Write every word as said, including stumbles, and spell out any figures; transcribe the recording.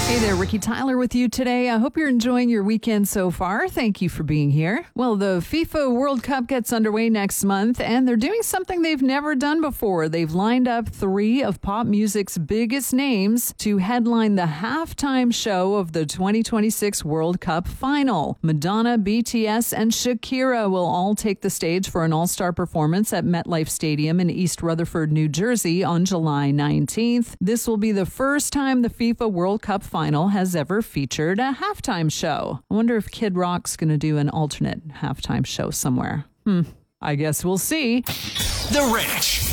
Hey there, Ricky Tyler with you today. I hope you're enjoying your weekend so far. Thank you for being here. Well, the FIFA World Cup gets underway next month, and they're doing something they've never done before. They've lined up three of pop music's biggest names to headline the halftime show of the twenty twenty-six World Cup final. Madonna, B T S, and Shakira will all take the stage for an all-star performance at MetLife Stadium in East Rutherford, New Jersey on July nineteenth. This will be the first time the FIFA World Cup final has ever featured a halftime show. I wonder if Kid Rock's going to do an alternate halftime show somewhere. Hmm, I guess we'll see. The Rich.